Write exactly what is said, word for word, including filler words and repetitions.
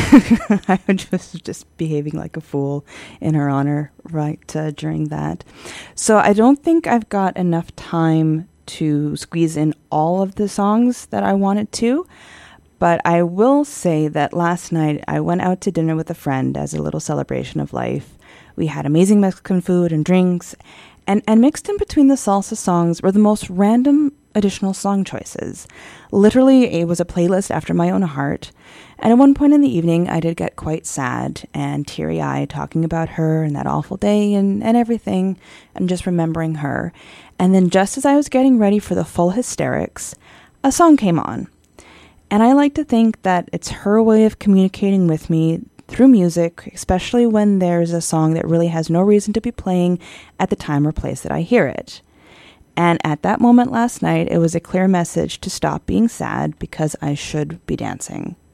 I was just behaving like a fool in her honor right uh, during that. So I don't think I've got enough time to squeeze in all of the songs that I wanted to. But I will say that last night I went out to dinner with a friend as a little celebration of life. We had amazing Mexican food and drinks, and, and mixed in between the salsa songs were the most random additional song choices. Literally, it was a playlist after my own heart. And at one point in the evening, I did get quite sad and teary-eyed talking about her and that awful day and, and everything, and just remembering her. And then just as I was getting ready for the full hysterics, a song came on. And I like to think that it's her way of communicating with me through music, especially when there's a song that really has no reason to be playing at the time or place that I hear it. And at that moment last night, it was a clear message to stop being sad because I should be dancing.